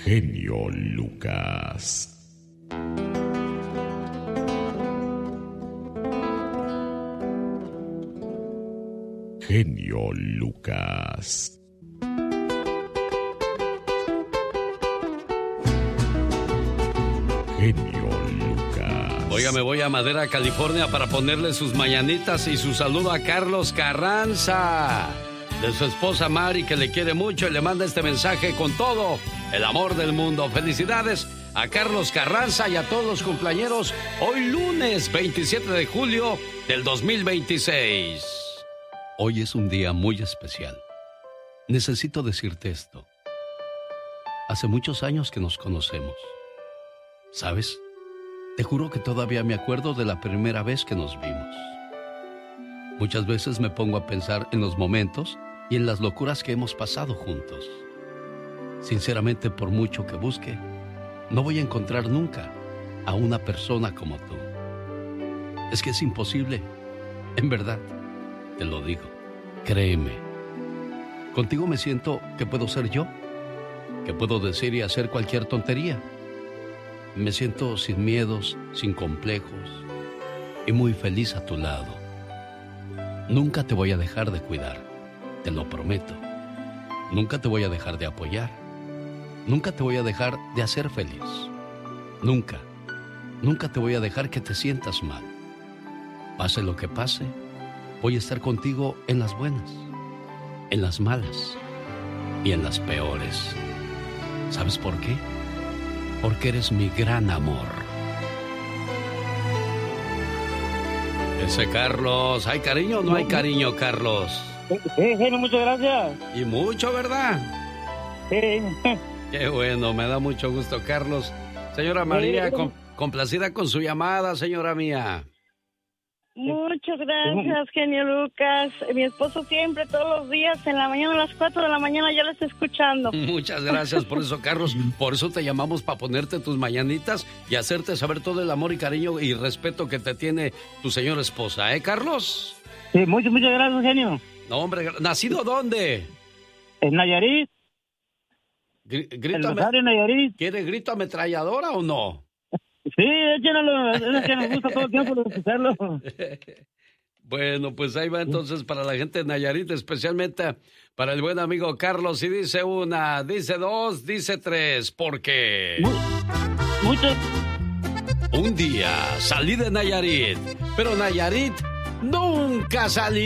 genio Lucas. Genio Lucas. Genio Lucas. Oiga, me voy a Madera, California para ponerle sus mañanitas y su saludo a Carlos Carranza, de su esposa Mari, que le quiere mucho y le manda este mensaje con todo el amor del mundo. Felicidades a Carlos Carranza y a todos los cumpleañeros hoy lunes 27 de julio del 2026. Hoy es un día muy especial. Necesito decirte esto. Hace muchos años que nos conocemos. ¿Sabes? Te juro que todavía me acuerdo de la primera vez que nos vimos. Muchas veces me pongo a pensar en los momentos y en las locuras que hemos pasado juntos. Sinceramente, por mucho que busque, no voy a encontrar nunca a una persona como tú. Es que es imposible. En verdad, te lo digo. Créeme. Contigo me siento que puedo ser yo, que puedo decir y hacer cualquier tontería. Me siento sin miedos, sin complejos y muy feliz a tu lado. Nunca te voy a dejar de cuidar, te lo prometo. Nunca te voy a dejar de apoyar. Nunca te voy a dejar de hacer feliz. Nunca, nunca te voy a dejar que te sientas mal. Pase lo que pase, voy a estar contigo en las buenas, en las malas y en las peores. ¿Sabes por qué? Porque eres mi gran amor. Ese Carlos, ¿hay cariño o no hay cariño, Carlos? Sí, muchas gracias. Y mucho, ¿verdad? Sí. Qué bueno, me da mucho gusto, Carlos. Señora María, complacida con su llamada, señora mía. Muchas gracias, genio Lucas. Mi esposo siempre, todos los días, en la mañana, a las 4 de la mañana, ya lo está escuchando. Muchas gracias por eso, Carlos. Por eso te llamamos, para ponerte tus mañanitas y hacerte saber todo el amor y cariño y respeto que te tiene tu señora esposa, ¿eh, Carlos? Sí, muchas gracias, genio. No, hombre, ¿nacido dónde? En Nayarit. Grito Nayarit. ¿Quiere grito ametralladora o no? Sí, échenlo, es que nos gusta todo el tiempo escucharlo. Bueno, pues ahí va entonces para la gente de Nayarit, especialmente para el buen amigo Carlos. Y dice una, dice dos, dice tres, porque... Un día salí de Nayarit, pero Nayarit nunca salí.